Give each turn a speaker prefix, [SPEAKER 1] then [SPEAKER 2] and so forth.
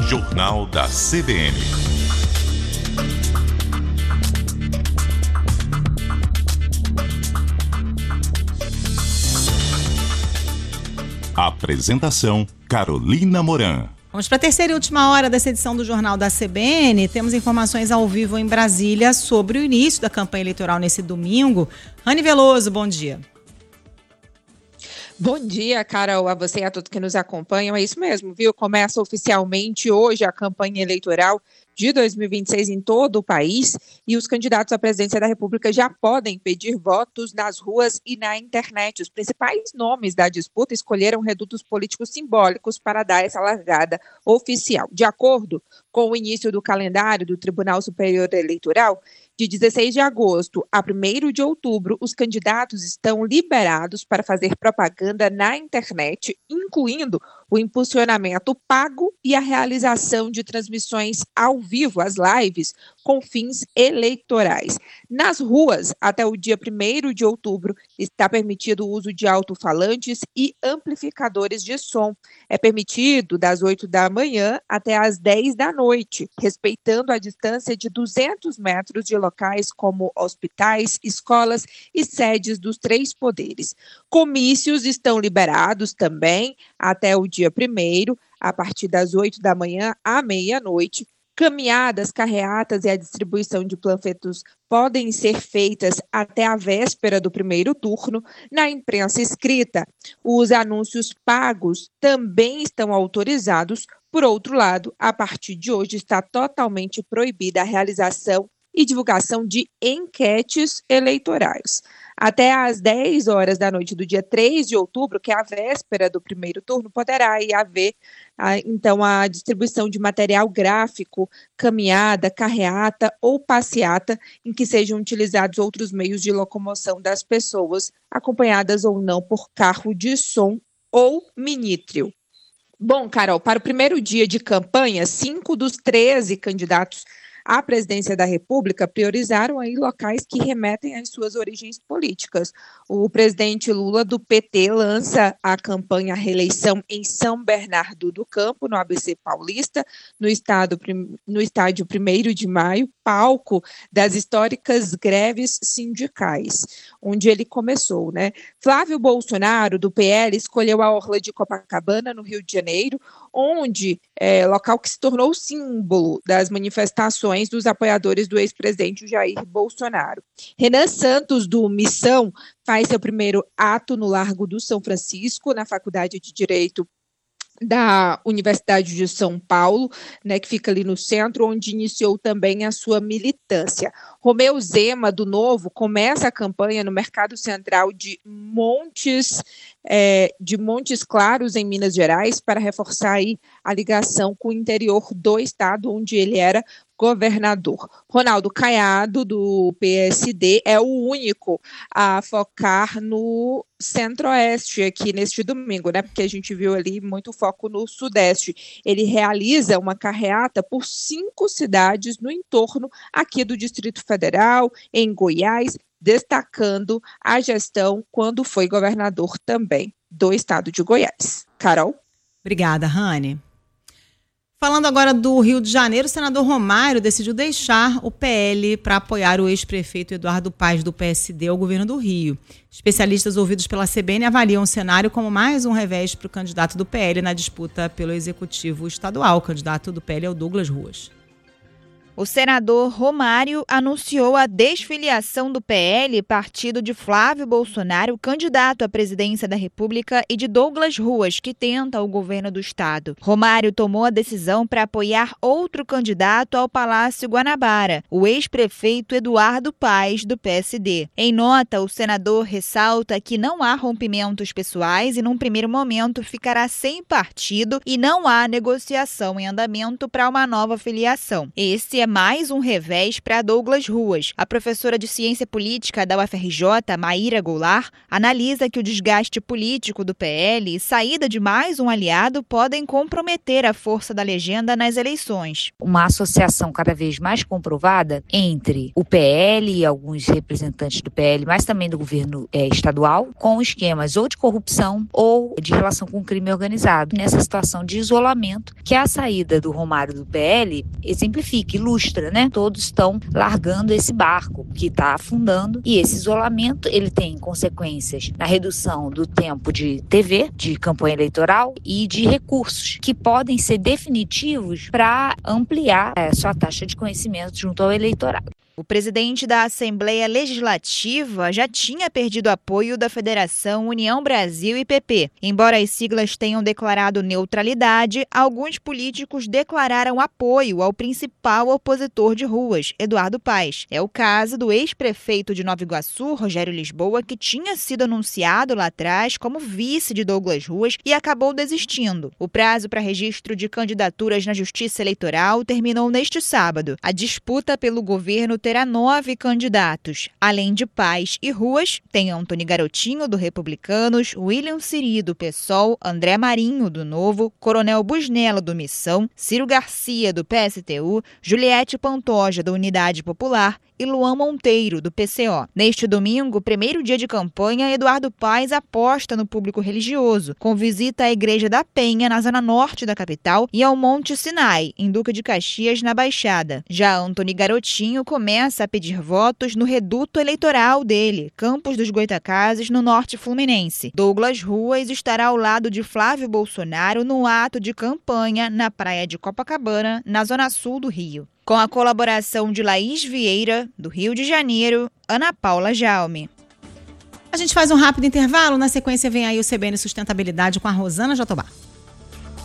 [SPEAKER 1] Jornal da CBN. Apresentação: Carolina Moran.
[SPEAKER 2] Vamos para a terceira e última hora dessa edição do Jornal da CBN. Temos informações ao vivo em Brasília sobre o início da campanha eleitoral nesse domingo. Rani Veloso, bom dia.
[SPEAKER 3] Bom dia, Carol, a você e a todos que nos acompanham. É isso mesmo, viu? Começa oficialmente hoje a campanha eleitoral de 2026 em todo o país e os candidatos à presidência da República já podem pedir votos nas ruas e na internet. Os principais nomes da disputa escolheram redutos políticos simbólicos para dar essa largada oficial. De acordo com o início do calendário do Tribunal Superior Eleitoral, de 16 de agosto a 1º de outubro, os candidatos estão liberados para fazer propaganda na internet, incluindo o impulsionamento pago e a realização de transmissões ao vivo, as lives, com fins eleitorais. Nas ruas, até o dia 1º de outubro, está permitido o uso de alto-falantes e amplificadores de som. É permitido das 8 da manhã até as 10 da noite, respeitando a distância de 200 metros de locais como hospitais, escolas e sedes dos 3 poderes. Comícios estão liberados também até o dia 1º, a partir das 8 da manhã à meia-noite. Caminhadas, carreatas e a distribuição de panfletos podem ser feitas até a véspera do primeiro turno. Na imprensa escrita, os anúncios pagos também estão autorizados. Por outro lado, a partir de hoje está totalmente proibida a realização e divulgação de enquetes eleitorais. Até às 10 horas da noite do dia 3 de outubro, que é a véspera do primeiro turno, poderá haver, então, a distribuição de material gráfico, caminhada, carreata ou passeata, em que sejam utilizados outros meios de locomoção das pessoas, acompanhadas ou não por carro de som ou minítrio. Bom, Carol, para o primeiro dia de campanha, 5 dos 13 candidatos à presidência da República priorizaram aí locais que remetem às suas origens políticas. O presidente Lula, do PT, lança a campanha à reeleição em São Bernardo do Campo, no ABC Paulista, no estádio 1º de Maio, palco das históricas greves sindicais, onde ele começou, né? Flávio Bolsonaro, do PL, escolheu a orla de Copacabana, no Rio de Janeiro, onde local que se tornou símbolo das manifestações dos apoiadores do ex-presidente Jair Bolsonaro. Renan Santos, do Missão, faz seu primeiro ato no Largo do São Francisco, na Faculdade de Direito da Universidade de São Paulo, né, que fica ali no centro, onde iniciou também a sua militância. Romeu Zema, do Novo, começa a campanha no Mercado Central de Montes Claros, em Minas Gerais, para reforçar aí a ligação com o interior do estado, onde ele era governador. Ronaldo Caiado, do PSD, é o único a focar no Centro-Oeste aqui neste domingo, né? Porque a gente viu ali muito foco no Sudeste. Ele realiza uma carreata por 5 cidades no entorno aqui do Distrito Federal, em Goiás, destacando a gestão quando foi governador também do estado de Goiás. Carol?
[SPEAKER 2] Obrigada, Rani. Falando agora do Rio de Janeiro, o senador Romário decidiu deixar o PL para apoiar o ex-prefeito Eduardo Paes, do PSD, ao governo do Rio. Especialistas ouvidos pela CBN avaliam o cenário como mais um revés para o candidato do PL na disputa pelo executivo estadual. O candidato do PL é o Douglas Ruas.
[SPEAKER 4] O senador Romário anunciou a desfiliação do PL, partido de Flávio Bolsonaro, candidato à presidência da República, e de Douglas Ruas, que tenta o governo do estado. Romário tomou a decisão para apoiar outro candidato ao Palácio Guanabara, o ex-prefeito Eduardo Paes, do PSD. Em nota, o senador ressalta que não há rompimentos pessoais e, num primeiro momento, ficará sem partido e não há negociação em andamento para uma nova filiação. Esse é mais um revés para Douglas Ruas. A professora de Ciência Política da UFRJ, Maíra Goulart, analisa que o desgaste político do PL e saída de mais um aliado podem comprometer a força da legenda nas eleições.
[SPEAKER 5] Uma associação cada vez mais comprovada entre o PL e alguns representantes do PL, mas também do governo estadual, com esquemas ou de corrupção ou de relação com o crime organizado. Nessa situação de isolamento, que a saída do Romário do PL exemplifica, ilustra, né? Todos estão largando esse barco que está afundando, e esse isolamento ele tem consequências na redução do tempo de TV, de campanha eleitoral e de recursos que podem ser definitivos para ampliar a sua taxa de conhecimento junto ao eleitorado.
[SPEAKER 4] O presidente da Assembleia Legislativa já tinha perdido apoio da Federação União Brasil e PP. Embora as siglas tenham declarado neutralidade, alguns políticos declararam apoio ao principal opositor de Ruas, Eduardo Paes. É o caso do ex-prefeito de Nova Iguaçu, Rogério Lisboa, que tinha sido anunciado lá atrás como vice de Douglas Ruas e acabou desistindo. O prazo para registro de candidaturas na Justiça Eleitoral terminou neste sábado. A disputa pelo governo terá 9 candidatos. Além de Paes e Ruas, tem Antony Garotinho, do Republicanos, William Siri, do PSOL, André Marinho, do Novo, Coronel Busnello, do Missão, Ciro Garcia, do PSTU, Juliette Pantoja, da Unidade Popular e Luan Monteiro, do PCO. Neste domingo, primeiro dia de campanha, Eduardo Paes aposta no público religioso, com visita à Igreja da Penha, na zona norte da capital, e ao Monte Sinai, em Duque de Caxias, na Baixada. Já Antony Garotinho começa a pedir votos no reduto eleitoral dele, Campos dos Goitacazes, no norte fluminense. Douglas Ruas estará ao lado de Flávio Bolsonaro no ato de campanha na praia de Copacabana, na zona sul do Rio. Com a colaboração de Laís Vieira, do Rio de Janeiro, Ana Paula Jaume.
[SPEAKER 2] A gente faz um rápido intervalo, na sequência vem aí o CBN Sustentabilidade com a Rosana Jatobá.